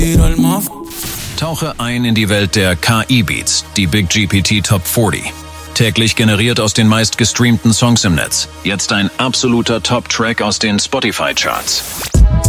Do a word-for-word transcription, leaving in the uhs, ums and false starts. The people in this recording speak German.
Tauche ein in die Welt der K I-Beats, die Big G P T Top vierzig. Täglich generiert aus den meistgestreamten Songs im Netz. Jetzt ein absoluter Top-Track aus den Spotify-Charts.